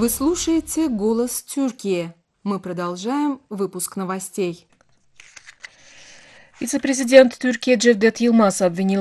Вы слушаете «Голос Тюркии». Мы продолжаем выпуск новостей. Вице-президент Türkiye Cevdet Yılmaz обвинил